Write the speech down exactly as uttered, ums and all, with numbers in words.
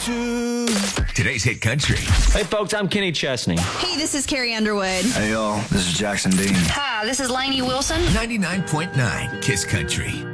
to. Today's Hit Country. Hey, folks, I'm Kenny Chesney. Hey, this is Carrie Underwood. Hey, y'all, this is Jackson Dean. Hi, this is Lainey Wilson. ninety-nine point nine Kiss Country.